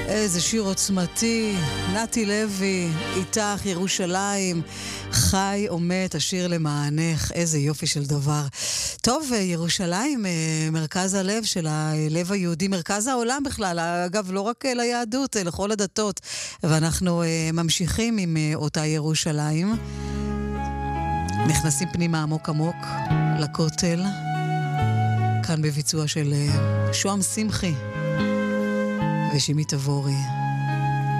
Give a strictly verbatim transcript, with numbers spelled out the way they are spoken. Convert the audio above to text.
איזה שיר עוצמתי, נתי לוי, איתך ירושלים, חי או מת, השיר למענך, איזה יופי של דבר. טוב, ירושלים, מרכז הלב של הלב היהודי, מרכז העולם בכלל, אגב, לא רק ליהדות, לכל הדתות, ואנחנו ממשיכים עם אותה ירושלים. נכנסים פנימה עמוק עמוק לכותל, כאן בביצוע של שועם שמחי ושימי תבורי.